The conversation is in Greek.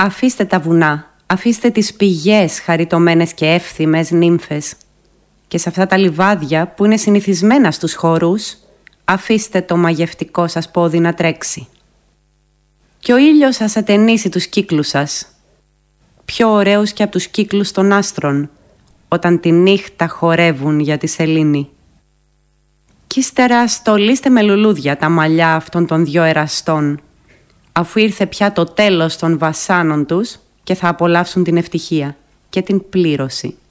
Αφήστε τα βουνά, αφήστε τις πηγές χαριτωμένες και εύθυμες νύμφες. Και σε αυτά τα λιβάδια που είναι συνηθισμένα στους χορούς, αφήστε το μαγευτικό σας πόδι να τρέξει. Και ο ήλιος σας ατενίσει τους κύκλους σας, πιο ωραίους και από τους κύκλους των άστρων, όταν τη νύχτα χορεύουν για τη σελήνη. Κι ύστερα στολίστε με λουλούδια τα μαλλιά αυτών των δυο εραστών, αφού ήρθε πια το τέλος των βασάνων τους και θα απολαύσουν την ευτυχία και την πλήρωση.